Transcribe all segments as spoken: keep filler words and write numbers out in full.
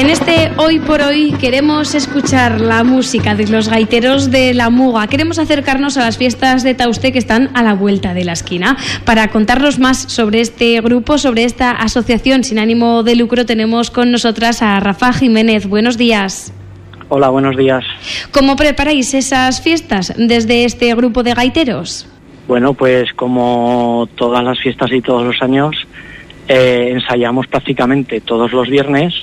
En este Hoy por Hoy queremos escuchar la música de los gaiteros de la Muga. Queremos acercarnos a las fiestas de Tauste que están a la vuelta de la esquina. Para contarnos más sobre este grupo, sobre esta asociación sin ánimo de lucro, tenemos con nosotras a Rafa Jiménez. Buenos días. Hola, buenos días. ¿Cómo preparáis esas fiestas desde este grupo de gaiteros? Bueno, pues como todas las fiestas y todos los años, eh, ensayamos prácticamente todos los viernes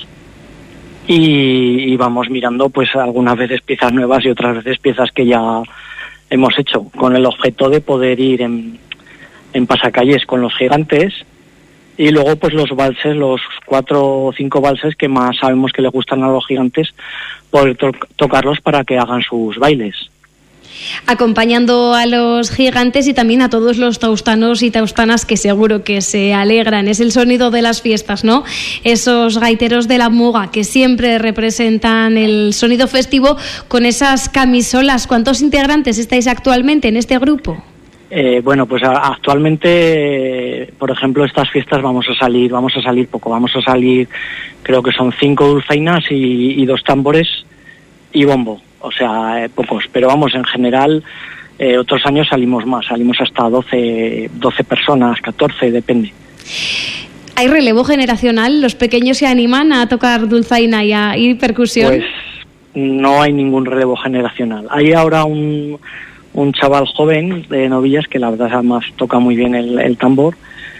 y, y vamos mirando pues algunas veces piezas nuevas y otras veces piezas que ya hemos hecho, con el objeto de poder ir en, en pasacalles con los gigantes y luego pues los valses, los cuatro o cinco valses que más sabemos que le gustan a los gigantes, poder to- tocarlos para que hagan sus bailes. Acompañando a los gigantes y también a todos los taustanos y taustanas que seguro que se alegran. Es el sonido de las fiestas, ¿no? Esos gaiteros de la Muga que siempre representan el sonido festivo con esas camisolas. ¿Cuántos integrantes estáis actualmente en este grupo? Eh, bueno, pues a, actualmente, eh, por ejemplo, estas fiestas vamos a salir, vamos a salir poco, vamos a salir, creo que son cinco dulzainas y, y dos tambores y bombo. O sea, eh, pocos, pero vamos, en general, eh, otros años salimos más, salimos hasta doce, doce personas, catorce, depende. ¿Hay relevo generacional? ¿Los pequeños se animan a tocar dulzaina y a ir percusión? Pues no hay ningún relevo generacional. Hay ahora un, un chaval joven de Novillas que la verdad además toca muy bien el, el tambor,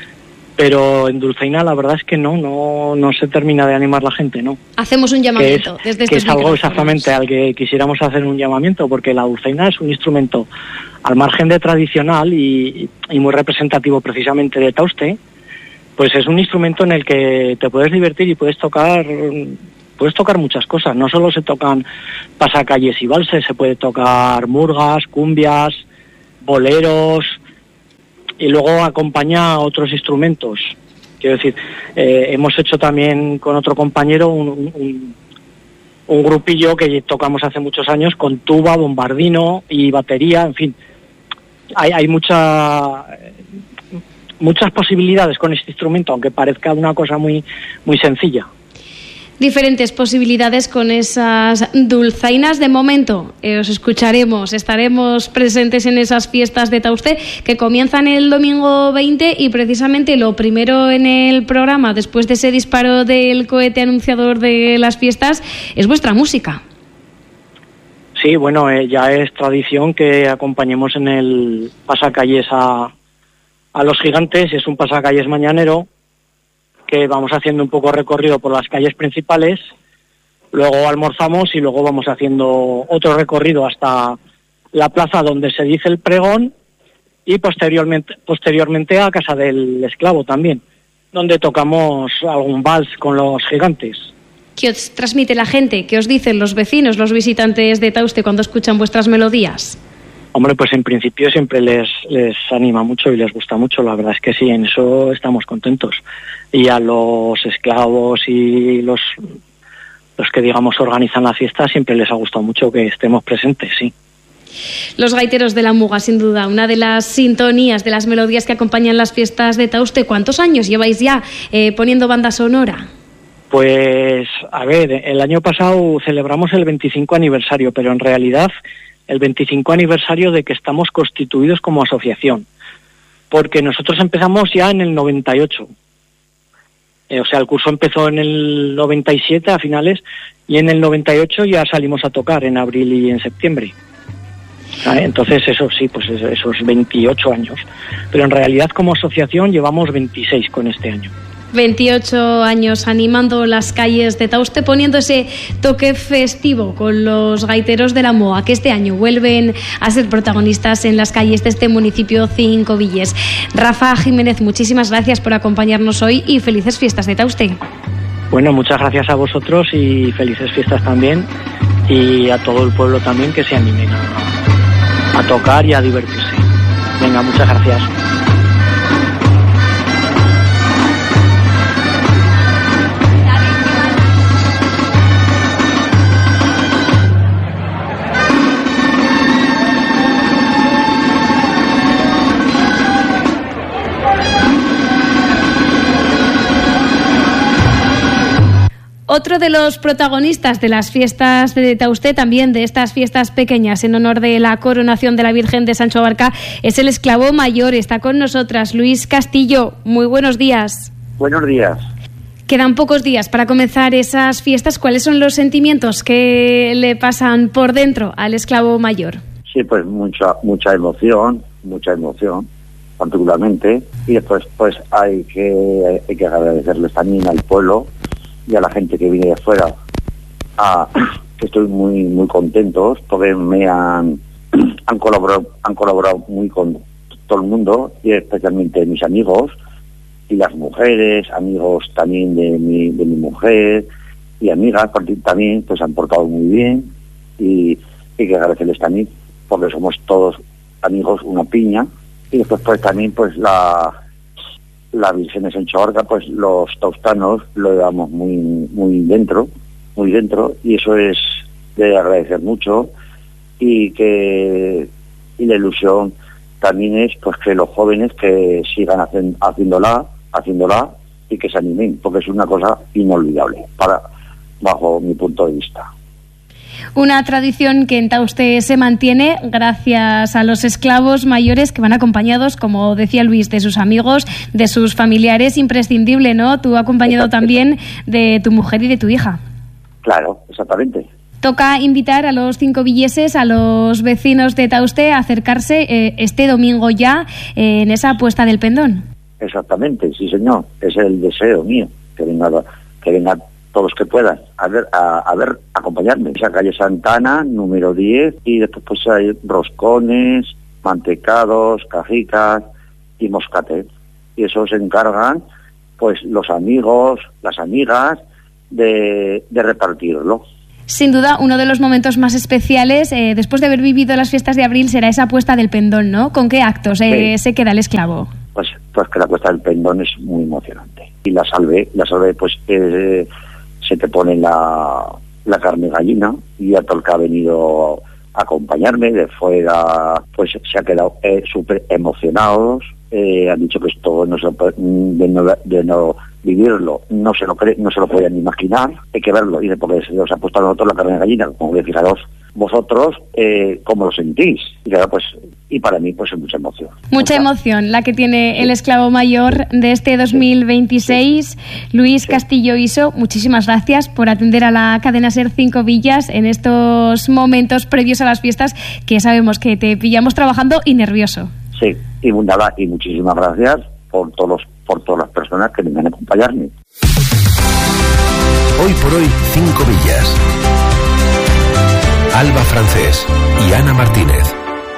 pero en dulzaina la verdad es que no, no, no se termina de animar la gente, ¿no? Hacemos un llamamiento que es, desde que es algo micrófonos. Exactamente al que quisiéramos hacer un llamamiento, porque la dulzaina es un instrumento al margen de tradicional y, y muy representativo precisamente de Tauste, pues es un instrumento en el que te puedes divertir y puedes tocar, puedes tocar muchas cosas. No solo se tocan pasacalles y valses, se puede tocar murgas, cumbias, boleros, y luego acompaña a otros instrumentos. Quiero decir, eh, hemos hecho también con otro compañero un, un, un grupillo que tocamos hace muchos años con tuba, bombardino y batería, en fin. Hay, hay mucha, muchas posibilidades con este instrumento, aunque parezca una cosa muy, muy sencilla. Diferentes posibilidades con esas dulzainas. De momento eh, os escucharemos, estaremos presentes en esas fiestas de Tauste que comienzan el domingo veinte y precisamente lo primero en el programa, después de ese disparo del cohete anunciador de las fiestas, es vuestra música. Sí, bueno, eh, ya es tradición que acompañemos en el pasacalles a, a los gigantes. Es un pasacalles mañanero que vamos haciendo un poco recorrido por las calles principales, luego almorzamos y luego vamos haciendo otro recorrido hasta la plaza donde se dice el pregón y posteriormente, posteriormente a Casa del Esclavo también, donde tocamos algún vals con los gigantes. ¿Qué os transmite la gente? ¿Qué os dicen los vecinos, los visitantes de Tauste cuando escuchan vuestras melodías? Hombre, pues en principio siempre les, les anima mucho y les gusta mucho, la verdad es que sí, en eso estamos contentos. Y a los esclavos y los, los que, digamos, organizan la fiesta siempre les ha gustado mucho que estemos presentes, sí. Los gaiteros de la Muga, sin duda, una de las sintonías, de las melodías que acompañan las fiestas de Tauste. ¿Cuántos años lleváis ya eh, poniendo banda sonora? Pues, a ver, el año pasado celebramos el veinticinco aniversario, pero en realidad el veinticinco aniversario de que estamos constituidos como asociación, porque nosotros empezamos ya en el noventa y ocho. Eh, o sea, el curso empezó en el noventa y siete a finales y en el noventa y ocho ya salimos a tocar en abril y en septiembre. ¿Vale? Entonces eso sí, pues esos veintiocho años. Pero en realidad como asociación llevamos veintiséis con este año. veintiocho años animando las calles de Tauste, poniendo ese toque festivo con los gaiteros de la Muga, que este año vuelven a ser protagonistas en las calles de este municipio Cinco Villes. Rafa Jiménez, muchísimas gracias por acompañarnos hoy y felices fiestas de Tauste. Bueno, muchas gracias a vosotros y felices fiestas también, y a todo el pueblo también que se animen a, a tocar y a divertirse. Venga, muchas gracias. Otro de de los protagonistas de las fiestas de Tauste, también de estas fiestas pequeñas en honor de la coronación de la Virgen de Sancho Abarca, es el esclavo mayor. Está con nosotras Luis Castillo. Muy buenos días. Buenos días. Quedan pocos días para comenzar esas fiestas. ¿Cuáles son los sentimientos que le pasan por dentro al esclavo mayor? Sí, pues mucha mucha emoción, mucha emoción, particularmente. Y después pues hay que hay que agradecerles también al pueblo y a la gente que viene de fuera, a, que estoy muy muy contentos porque me han han colaborado han colaborado muy con todo el mundo y especialmente mis amigos y las mujeres, amigos también de mi de mi mujer y amigas también, pues han portado muy bien y hay que agradecerles también porque somos todos amigos, una piña. Y después pues también pues la la Virgen de Sancho Abarca, pues los taustanos lo llevamos muy muy dentro, muy dentro, y eso es de agradecer mucho, y que y la ilusión también es pues que los jóvenes que sigan hacen, haciéndola, haciéndola y que se animen, porque es una cosa inolvidable para bajo mi punto de vista. Una tradición que en Tauste se mantiene gracias a los esclavos mayores que van acompañados, como decía Luis, de sus amigos, de sus familiares. Imprescindible, ¿no? Tú acompañado también de tu mujer y de tu hija. Claro, exactamente. Toca invitar a los cincovilleses, a los vecinos de Tauste, a acercarse eh, este domingo ya eh, en esa puesta del pendón. Exactamente, sí señor. Es el deseo mío, que venga, que venga todos los que puedan, a ver, a, a ver, acompañarme. Esa calle Santana, número diez, y después pues hay roscones, mantecados, cajicas y moscatel. Y eso se encargan, pues, los amigos, las amigas, de, de repartirlo. Sin duda, uno de los momentos más especiales, eh, después de haber vivido las fiestas de abril, será esa puesta del pendón, ¿no? ¿Con qué actos eh, sí. se queda el esclavo? Pues, pues que la puesta del pendón es muy emocionante. Y la salve, la salve, pues, eh, se te pone la, la carne gallina, y a todo el que ha venido a acompañarme de fuera, pues se ha quedado eh, súper emocionados, eh, han dicho que esto no se lo puede, de, no, de no vivirlo, no se lo cree, no se lo pueden imaginar, hay que verlo, y porque se os ha puesto a nosotros la carne gallina, como que fijaros vosotros eh, cómo lo sentís, y claro, pues, y para mí pues es mucha emoción. Mucha emoción la que tiene sí. el esclavo mayor de este dos mil veintiséis, sí. Luis sí. Castillo Iso, muchísimas gracias por atender a la cadena SER Cinco Villas en estos momentos previos a las fiestas, que sabemos que te pillamos trabajando y nervioso. Sí, y nada, y muchísimas gracias por todos los, por todas las personas que vengan a acompañarme. Hoy por hoy, Cinco Villas. Alba Francés y Ana Martínez.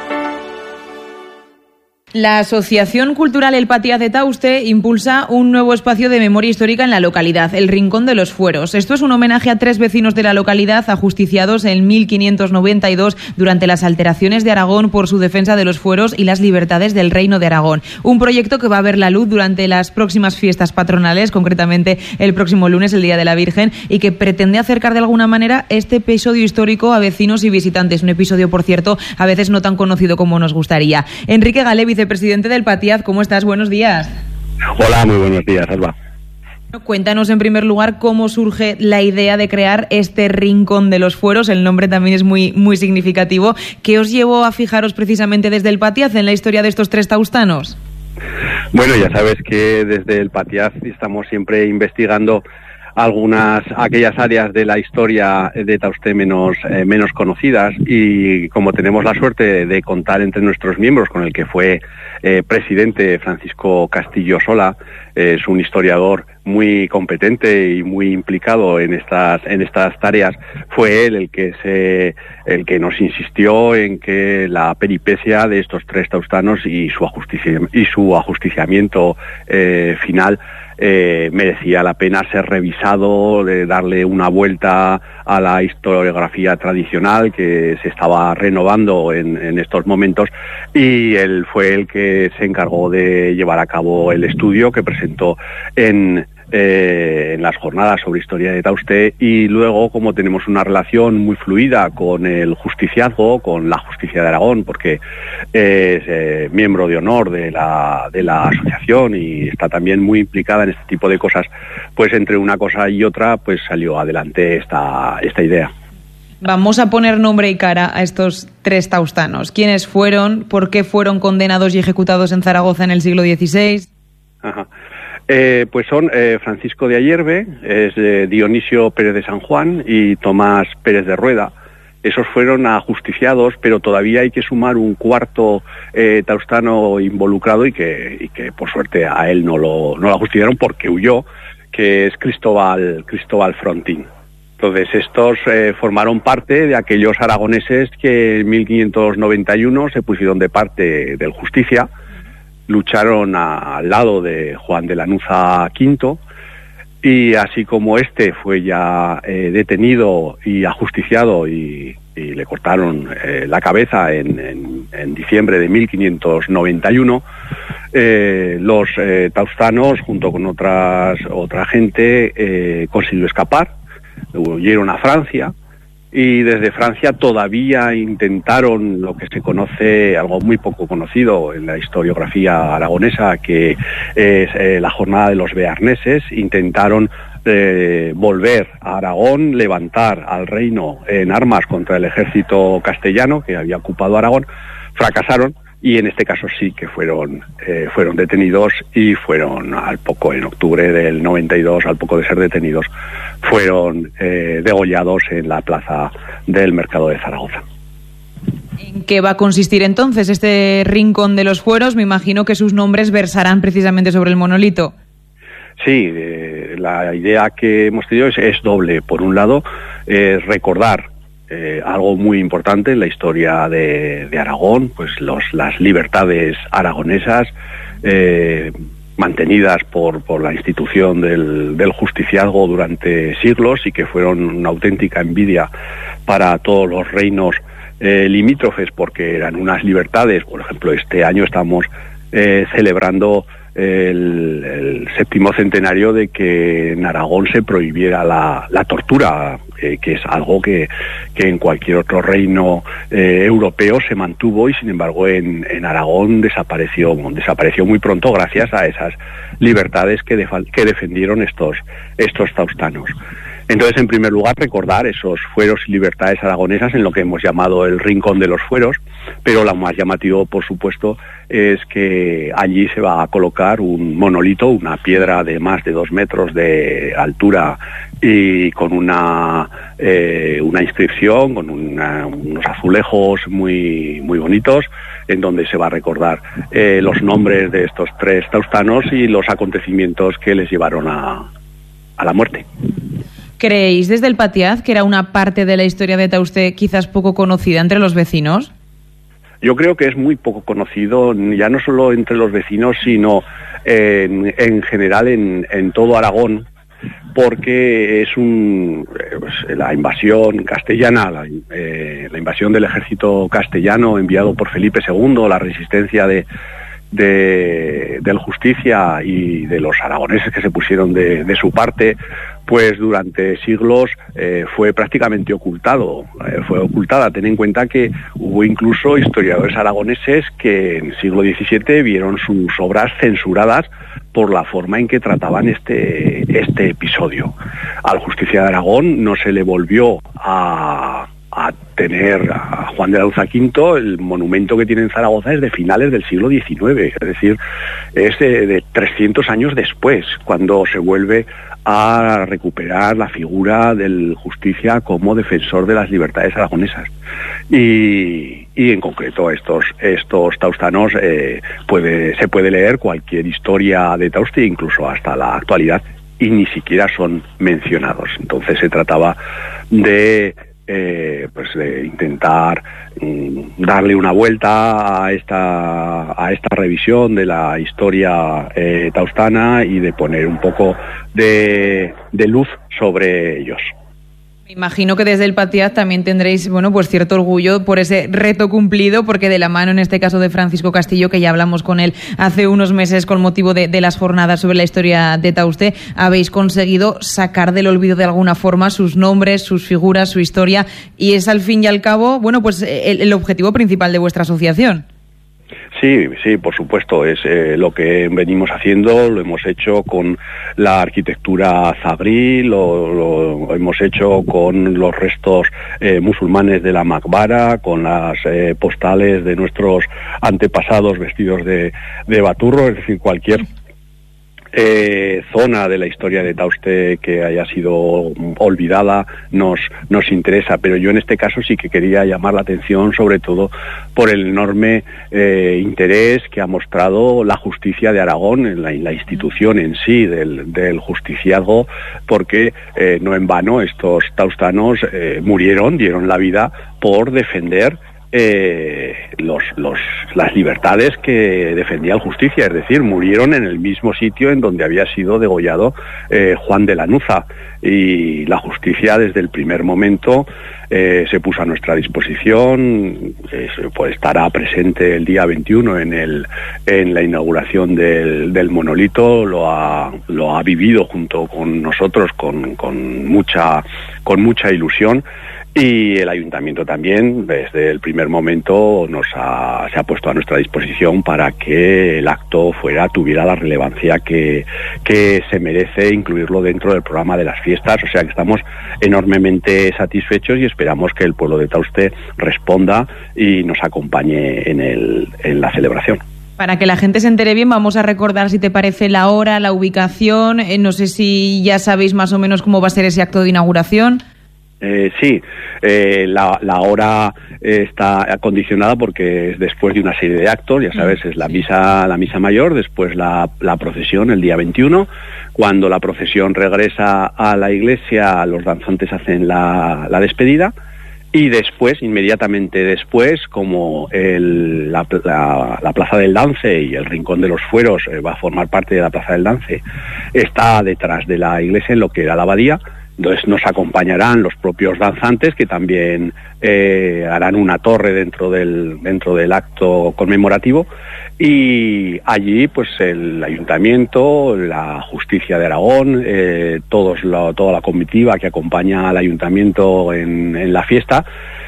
La Asociación Cultural El Patiaz de Tauste impulsa un nuevo espacio de memoria histórica en la localidad, el Rincón de los Fueros. Esto es un homenaje a tres vecinos de la localidad ajusticiados en mil quinientos noventa y dos durante las alteraciones de Aragón por su defensa de los fueros y las libertades del Reino de Aragón. Un proyecto que va a ver la luz durante las próximas fiestas patronales, concretamente el próximo lunes, el Día de la Virgen, y que pretende acercar de alguna manera este episodio histórico a vecinos y visitantes. Un episodio, por cierto, a veces no tan conocido como nos gustaría. Enrique Galé, vicepresidente del Patiaz, ¿cómo estás? Buenos días. Hola, muy buenos días, Alba. Cuéntanos en primer lugar cómo surge la idea de crear este Rincón de los Fueros. El nombre también es muy, muy significativo. ¿Qué os llevó a fijaros precisamente desde el Patiaz en la historia de estos tres taustanos? Bueno, ya sabes que desde el Patiaz estamos siempre investigando algunas aquellas áreas de la historia de Tauste menos eh, menos conocidas, y como tenemos la suerte de contar entre nuestros miembros con el que fue eh, presidente Francisco Castillo Sola, eh, es un historiador muy competente y muy implicado en estas en estas tareas, fue él el que se el que nos insistió en que la peripecia de estos tres taustanos y su ajusticia, y su ajusticiamiento eh, final Eh, merecía la pena ser revisado, de darle una vuelta a la historiografía tradicional que se estaba renovando en, en estos momentos, y él fue el que se encargó de llevar a cabo el estudio que presentó en eh, en las jornadas sobre historia de Tauste, y luego como tenemos una relación muy fluida con el justiciazgo, con la justicia de Aragón, porque es eh, miembro de honor de la, de la asociación y está también muy implicada en este tipo de cosas, pues entre una cosa y otra pues salió adelante esta, esta idea. Vamos a poner nombre y cara a estos tres taustanos. ¿Quiénes fueron? ¿Por qué fueron condenados y ejecutados en Zaragoza en el siglo dieciséis? Ajá. Eh, pues son eh, Francisco de Ayerbe, es eh, Dionisio Pérez de San Juan y Tomás Pérez de Rueda. Esos fueron ajusticiados, pero todavía hay que sumar un cuarto eh, taustano involucrado y que, y que por suerte a él no lo, no lo ajusticiaron porque huyó, que es Cristóbal, Cristóbal Frontín. Entonces estos eh, formaron parte de aquellos aragoneses que en mil quinientos noventa y uno se pusieron de parte del Justicia, lucharon a, al lado de Juan de Lanuza quinto, y así como este fue ya eh, detenido y ajusticiado y, y le cortaron eh, la cabeza en, en, en diciembre de mil quinientos noventa y uno, eh, los eh, taustanos junto con otras otra gente eh, consiguió escapar, huyeron a Francia, y desde Francia todavía intentaron lo que se conoce, algo muy poco conocido en la historiografía aragonesa, que es eh, la jornada de los bearneses. Intentaron eh, volver a Aragón, levantar al reino en armas contra el ejército castellano que había ocupado Aragón. Fracasaron, y en este caso sí que fueron eh, fueron detenidos y fueron al poco, en octubre del noventa y dos, al poco de ser detenidos, fueron eh, degollados en la plaza del Mercado de Zaragoza. ¿En qué va a consistir entonces este Rincón de los Fueros? Me imagino que sus nombres versarán precisamente sobre el monolito. Sí, eh, la idea que hemos tenido es, es doble. Por un lado, eh, recordar Eh, algo muy importante en la historia de, de Aragón, pues los, las libertades aragonesas eh, mantenidas por, por la institución del, del justiciazgo durante siglos y que fueron una auténtica envidia para todos los reinos eh, limítrofes, porque eran unas libertades. Por ejemplo, este año estamos eh, celebrando El, el séptimo centenario de que en Aragón se prohibiera la, la tortura, eh, que es algo que, que en cualquier otro reino eh, europeo se mantuvo, y sin embargo en, en Aragón desapareció, desapareció muy pronto gracias a esas libertades que, de, que defendieron estos, estos taustanos. Entonces, en primer lugar, recordar esos fueros y libertades aragonesas en lo que hemos llamado el Rincón de los Fueros, pero lo más llamativo, por supuesto, es que allí se va a colocar un monolito, una piedra de más de dos metros de altura y con una eh, una inscripción, con una, unos azulejos muy muy bonitos, en donde se va a recordar eh, los nombres de estos tres taustanos y los acontecimientos que les llevaron a, a la muerte. ¿Creéis desde el Patiaz que era una parte de la historia de Tauste quizás poco conocida entre los vecinos? Yo creo que es muy poco conocido, ya no solo entre los vecinos, sino en, en general en, en todo Aragón, porque es un pues, la invasión castellana, la, eh, la invasión del ejército castellano enviado por Felipe segundo, la resistencia de, de del Justicia y de los aragoneses que se pusieron de, de su parte, pues durante siglos eh, fue prácticamente ocultado, eh, fue ocultada. Ten en cuenta que hubo incluso historiadores aragoneses que en el siglo diecisiete vieron sus obras censuradas por la forma en que trataban este, este episodio. Al Justicia de Aragón no se le volvió a, a tener a Juan de Lanuza quinto. El monumento que tiene en Zaragoza es de finales del siglo diecinueve, es decir, es de, de trescientos años después, cuando se vuelve a recuperar la figura del Justicia como defensor de las libertades aragonesas. Y, y en concreto estos estos taustanos eh, puede se puede leer cualquier historia de Tauste, incluso hasta la actualidad, y ni siquiera son mencionados. Entonces se trataba de Eh, pues de intentar mm, darle una vuelta a esta a esta revisión de la historia eh, taustana y de poner un poco de, de luz sobre ellos. Imagino que desde el Patiaz también tendréis, bueno, pues cierto orgullo por ese reto cumplido, porque de la mano, en este caso, de Francisco Castillo, que ya hablamos con él hace unos meses con motivo de, de las jornadas sobre la historia de Tauste, habéis conseguido sacar del olvido de alguna forma sus nombres, sus figuras, su historia, y es al fin y al cabo, bueno, pues el, el objetivo principal de vuestra asociación. Sí, sí, por supuesto, es eh, lo que venimos haciendo, lo hemos hecho con la arquitectura zagrí, lo, lo hemos hecho con los restos eh, musulmanes de la Maqbara, con las eh, postales de nuestros antepasados vestidos de, de baturro, es decir, cualquier Eh, zona de la historia de Tauste que haya sido olvidada nos nos interesa, pero yo en este caso sí que quería llamar la atención sobre todo por el enorme eh, interés que ha mostrado la justicia de Aragón, en la, en la institución en sí del, del justiciazgo, porque eh, no en vano estos taustanos eh, murieron, dieron la vida por defender Eh, los, los, las libertades que defendía el Justicia, es decir, murieron en el mismo sitio en donde había sido degollado eh, Juan de Lanuza, y la Justicia desde el primer momento eh, se puso a nuestra disposición, eh, pues estará presente el día veintiuno en el en la inauguración del, del monolito, lo ha lo ha vivido junto con nosotros con, con mucha con mucha ilusión. Y el ayuntamiento también, desde el primer momento, nos ha, se ha puesto a nuestra disposición para que el acto fuera, tuviera la relevancia que, que se merece, incluirlo dentro del programa de las fiestas. O sea que estamos enormemente satisfechos y esperamos que el pueblo de Tauste responda y nos acompañe en, el, en la celebración. Para que la gente se entere bien, vamos a recordar, si te parece, la hora, la ubicación. Eh, no sé si ya sabéis más o menos cómo va a ser ese acto de inauguración. Eh, sí, eh, la, la hora eh, está acondicionada porque es después de una serie de actos, ya sabes, es la misa, la misa mayor, después la, la procesión el día veintiuno, cuando la procesión regresa a la iglesia, los danzantes hacen la, la despedida, y después, inmediatamente después, como el, la, la, la Plaza del Dance y el Rincón de los Fueros eh, va a formar parte de la Plaza del Dance, está detrás de la iglesia en lo que era la abadía. Entonces nos acompañarán los propios danzantes, que también eh, harán una torre dentro del dentro del acto conmemorativo, y allí pues el ayuntamiento, la Justicia de Aragón, eh, todos la, toda la comitiva que acompaña al ayuntamiento en, en la fiesta,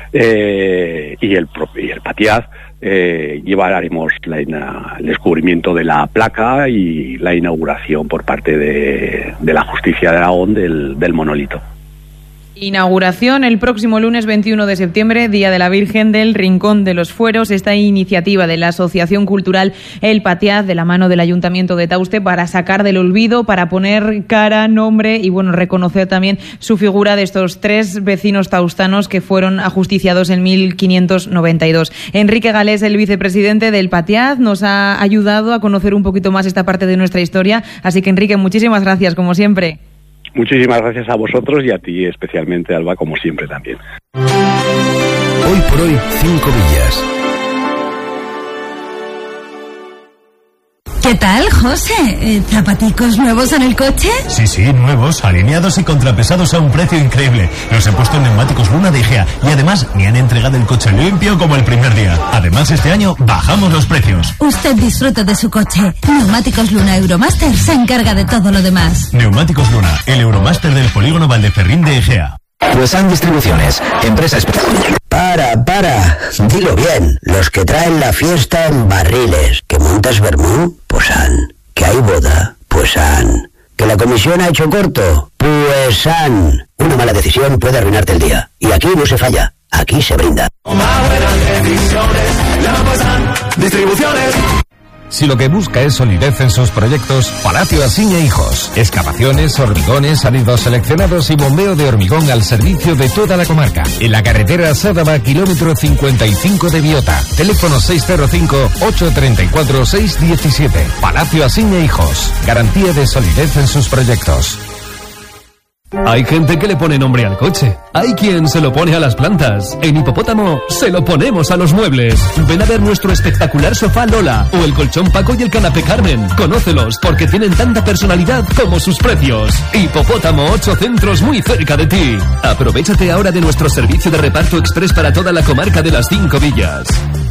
eh, y el y el Patiaz. Eh, llevaremos la, el descubrimiento de la placa y la inauguración por parte de, de la Justicia de Aragón del, del monolito. Inauguración el próximo lunes veintiuno de septiembre, Día de la Virgen del Rincón de los Fueros. Esta iniciativa de la Asociación Cultural El Patiaz, de la mano del Ayuntamiento de Tauste, para sacar del olvido, para poner cara, nombre y, bueno, reconocer también su figura de estos tres vecinos taustanos que fueron ajusticiados en mil quinientos noventa y dos. Enrique Galés, el vicepresidente del Patiaz, nos ha ayudado a conocer un poquito más esta parte de nuestra historia. Así que, Enrique, muchísimas gracias, como siempre. Muchísimas gracias a vosotros y a ti especialmente, Alba, como siempre también. Hoy por hoy, Cinco Villas. ¿Qué tal, José? ¿Zapaticos nuevos en el coche? Sí, sí, nuevos, alineados y contrapesados a un precio increíble. Los he puesto en Neumáticos Luna de Igea y además me han entregado el coche limpio como el primer día. Además, este año bajamos los precios. Usted disfruta de su coche. Neumáticos Luna Euromaster se encarga de todo lo demás. Neumáticos Luna, el Euromaster del Polígono Valdeferrín de Igea. Puesan Distribuciones, empresa especial. Para, para, dilo bien. Los que traen la fiesta en barriles. ¿Que montas vermú? Pues han. ¿Que hay boda? Pues han. ¿Que la comisión ha hecho corto? Pues han. Una mala decisión puede arruinarte el día. Y aquí no se falla. Aquí se brinda. Distribuciones. Si lo que busca es solidez en sus proyectos, Palacio Asiña Hijos. Excavaciones, hormigones, salidos seleccionados y bombeo de hormigón al servicio de toda la comarca. En la carretera Sádava, kilómetro cincuenta y cinco de Biota. Teléfono seis cero cinco, ocho tres cuatro, seis uno siete. Palacio Asiña Hijos. Garantía de solidez en sus proyectos. Hay gente que le pone nombre al coche. Hay quien se lo pone a las plantas. En Hipopótamo se lo ponemos a los muebles. Ven a ver nuestro espectacular sofá Lola o el colchón Paco y el canapé Carmen. Conócelos porque tienen tanta personalidad como sus precios. Hipopótamo, ocho centros muy cerca de ti. Aprovéchate ahora de nuestro servicio de reparto express para toda la comarca de las Cinco Villas.